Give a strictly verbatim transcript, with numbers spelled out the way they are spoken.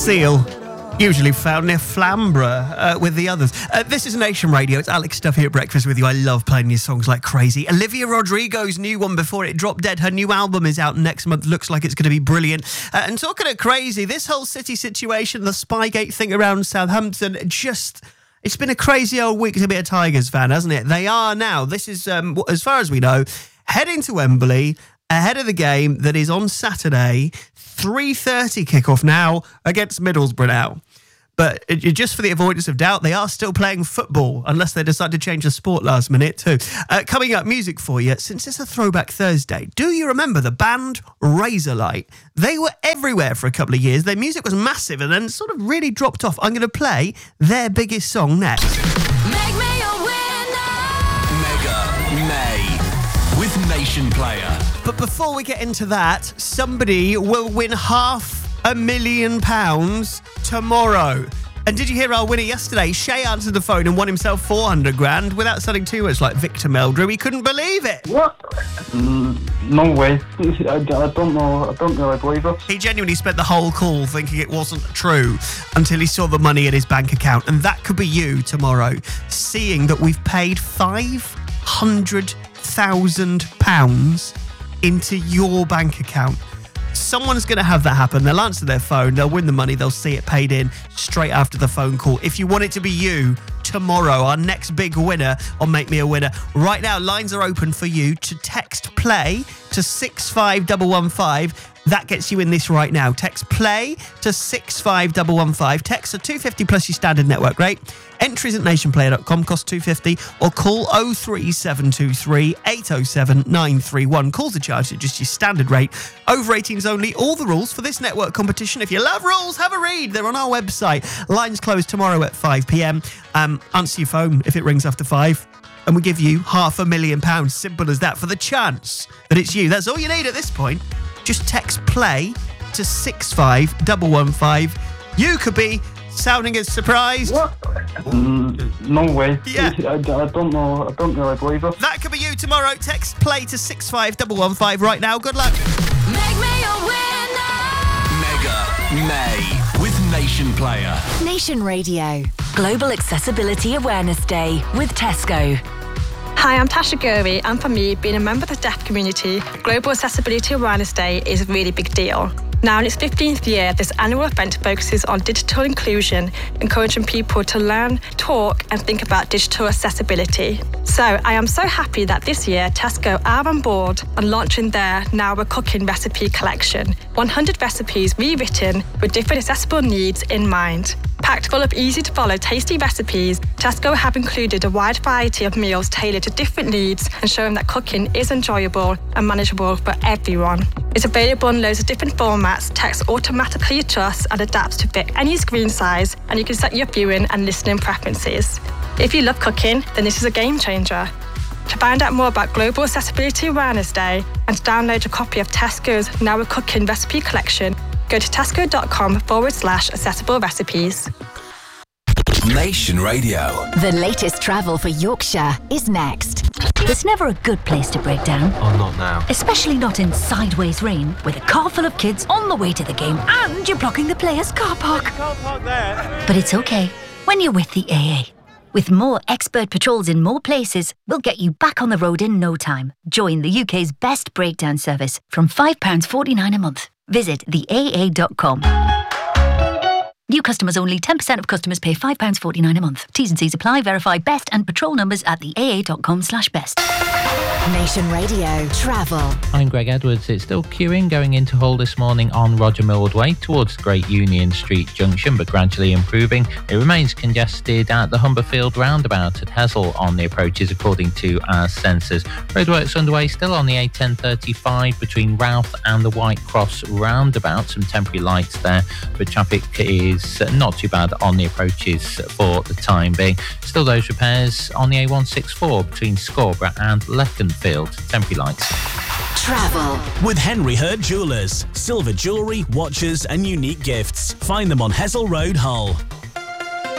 Seal. Usually found near Flamborough uh, with the others. Uh, this is Nation Radio. It's Alex Stuff here at breakfast with you. I love playing these songs like crazy. Olivia Rodrigo's new one before it dropped dead. Her new album is out next month. Looks like it's going to be brilliant. Uh, and talking of crazy, this whole City situation, the Spygate thing around Southampton, just... It's been a crazy old week to be a Tigers fan, hasn't it? They are now. This is, um, as far as we know, heading to Wembley ahead of the game that is on Saturday, three thirty kickoff now against Middlesbrough now. But it, just for the avoidance of doubt, they are still playing football, unless they decide to change the sport last minute too. Uh, coming up, music for you. Since it's a Throwback Thursday, do you remember the band Razorlight? They were everywhere for a couple of years. Their music was massive and then sort of really dropped off. I'm going to play their biggest song next. Make me a winner. Mega May with Nation Player. But before we get into that, somebody will win half a million pounds tomorrow. And did you hear our winner yesterday? Shay answered the phone and won himself four hundred grand without sounding too much like Victor Meldrew. He couldn't believe it. What? Mm, no way. I, I don't know. I don't really believe it. He genuinely spent the whole call thinking it wasn't true until he saw the money in his bank account. And that could be you tomorrow, seeing that we've paid five hundred thousand pounds into your bank account. Someone's going to have that happen. They'll answer their phone, they'll win the money, they'll see it paid in straight after the phone call. If you want it to be you tomorrow, our next big winner on Make Me a Winner, right now lines are open for you to text play to six five one one five. That gets you in this right now. Text play to six five one one five. Text are two hundred fifty plus your standard network rate. Entries at nationplayer dot com cost two hundred fifty or call oh three seven two three eight oh seven nine three one. Calls are charged at just your standard rate. Over eighteens only. All the rules for this network competition. If you love rules, have a read. They're on our website. Lines close tomorrow at five p.m. Um, answer your phone if it rings after five. And we give you half a million pounds. Simple as that for the chance that it's you. That's all you need at this point. Just text play to six five one one five. You could be sounding as surprised. What? Mm, no way. Yeah. I, I don't know. I don't really believe it. That could be you tomorrow. Text play to six five one one five right now. Good luck. Make me a winner. Mega May with Nation Player. Nation Radio. Global Accessibility Awareness Day with Tesco. Hi, I'm Tasha Gurvey, and for me, being a member of the deaf community, Global Accessibility Awareness Day is a really big deal. Now in its fifteenth year, this annual event focuses on digital inclusion, encouraging people to learn, talk and think about digital accessibility. So I am so happy that this year Tesco are on board on launching their Now We're Cooking recipe collection. one hundred recipes rewritten with different accessible needs in mind. Packed full of easy-to-follow tasty recipes, Tesco have included a wide variety of meals tailored to different needs and showing that cooking is enjoyable and manageable for everyone. It's available in loads of different formats, text automatically adjusts and adapts to fit any screen size, and you can set your viewing and listening preferences. If you love cooking, then this is a game changer. To find out more about Global Accessibility Awareness Day and to download a copy of Tesco's Now We're Cooking recipe collection, go to tesco.com forward slash accessible recipes. Nation Radio. The latest travel for Yorkshire is next. There's never a good place to break down. Oh, not now. Especially not in sideways rain, with a car full of kids on the way to the game and you're blocking the players' car park. Can't park there. But it's okay when you're with the A A. With more expert patrols in more places, we'll get you back on the road in no time. Join the U K's best breakdown service from five pounds forty-nine a month. Visit the A A dot com. New customers only. ten percent of customers pay five pounds forty-nine a month. T's and C's apply. Verify best and patrol numbers at the A A dot com slash best. Nation Radio Travel. I'm Greg Edwards. It's still queuing going into Hull this morning on Roger Millward Way towards Great Union Street Junction, but gradually improving. It remains congested at the Humberfield roundabout at Hessel on the approaches according to our sensors. Roadworks underway still on the A ten thirty-five between Routh and the White Cross roundabout. Some temporary lights there, but traffic is not too bad on the approaches for the time being. Still those repairs on the A one sixty-four between Scarborough and Leconfield. Temporary lights. Travel. With Henry Hurt Jewellers. Silver jewellery, watches and unique gifts. Find them on Hessel Road, Hull.